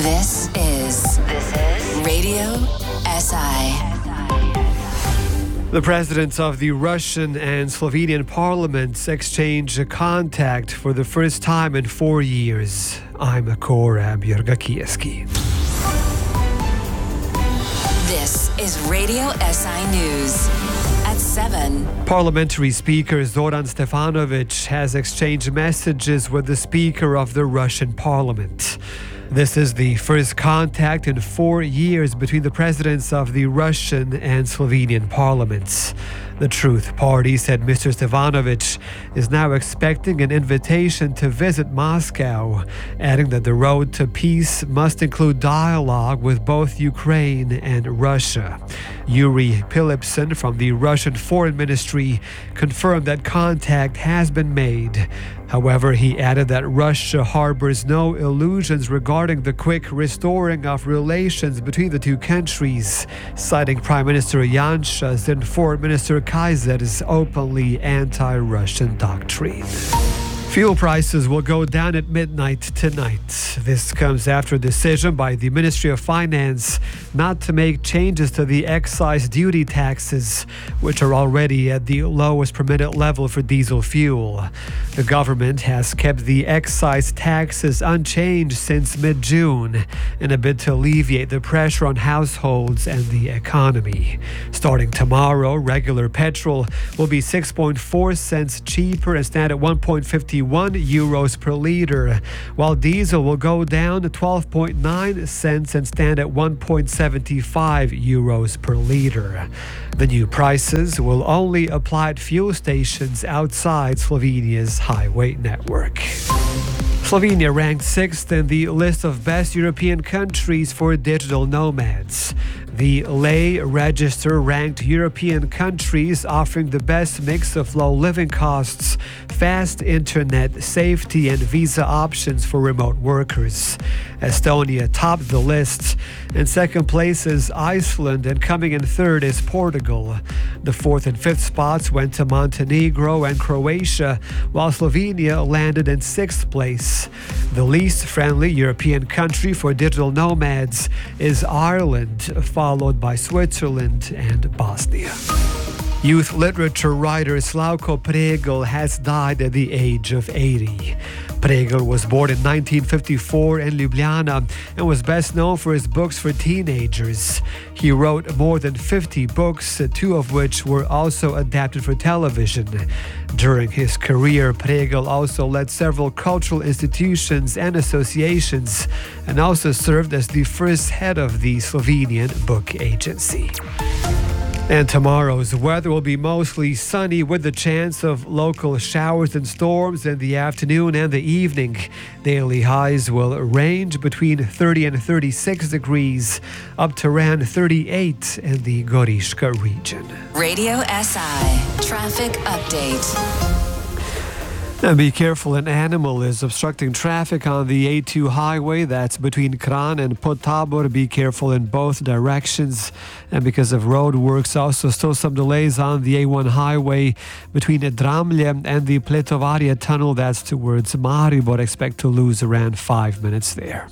This is Radio SI. The presidents of the Russian and Slovenian parliaments exchange contact for the first time in 4 years. I'm Korab Yergakieski. This is Radio SI News at 7. Parliamentary Speaker Zoran Stefanovic has exchanged messages with the Speaker of the Russian Parliament. This is the first contact in 4 years between the presidents of the Russian and Slovenian parliaments. The Truth Party said Mr. Stefanovic is now expecting an invitation to visit Moscow, adding that the road to peace must include dialogue with both Ukraine and Russia. Yuri Pilipsin from the Russian Foreign Ministry confirmed that contact has been made. However, he added that Russia harbors no illusions regarding the quick restoring of relations between the two countries, citing Prime Minister Yansha's and Foreign Minister Kaiser's openly anti-Russian doctrine. Fuel prices will go down at midnight tonight. This comes after a decision by the Ministry of Finance not to make changes to the excise duty taxes, which are already at the lowest permitted level for diesel fuel. The government has kept the excise taxes unchanged since mid-June in a bid to alleviate the pressure on households and the economy. Starting tomorrow, regular petrol will be 6.4 cents cheaper and stand at 1.51 euros per litre, while diesel will go down to 12.9 cents and stand at 1.75 euros per litre. The new prices will only apply at fuel stations outside Slovenia's highway network. Slovenia ranked 6th in the list of best European countries for digital nomads. The Lay Register ranked European countries offering the best mix of low living costs, fast internet, safety and visa options for remote workers. Estonia topped the list. In second place is Iceland, and coming in third is Portugal. The fourth and fifth spots went to Montenegro and Croatia, while Slovenia landed in sixth place. The least friendly European country for digital nomads is Ireland, followed by Switzerland and Bosnia. Youth literature writer Slavko Pregl has died at the age of 80. Pregl was born in 1954 in Ljubljana and was best known for his books for teenagers. He wrote more than 50 books, 2 of which were also adapted for television. During his career, Pregl also led several cultural institutions and associations and also served as the first head of the Slovenian Book Agency. And tomorrow's weather will be mostly sunny with the chance of local showers and storms in the afternoon and the evening. Daily highs will range between 30 and 36 degrees, up to around 38 in the Goriška region. Radio SI Traffic Update. And be careful, an animal is obstructing traffic on the A2 highway. That's between Kranj and Podtabor. Be careful in both directions. And because of road works, also still some delays on the A1 highway between Dramlje and the Pletovarje tunnel. That's towards Maribor. Expect to lose around 5 minutes there.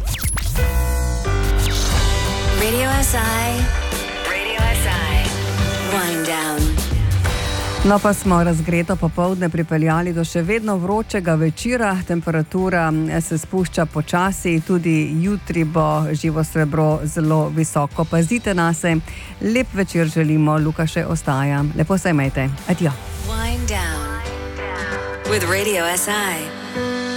Radio SI. Radio SI. Wind down. No, pa smo razgreto popoldne pripeljali do še vedno vročega večera. Temperatura se spušča počasi, tudi jutri bo živo srebro zelo visoko. Pazite nase. Lep večer želimo, Luka še ostaja. Lepo se imejte. Adijo. Wind down with Radio SI.